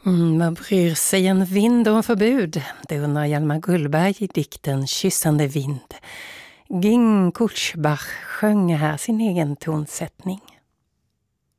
Vad bryr sig en vind om förbud? Det undrar Hjalmar Gullberg i dikten Kyssande vind. Ging Kurzbach sjöng här sin egen tonsättning.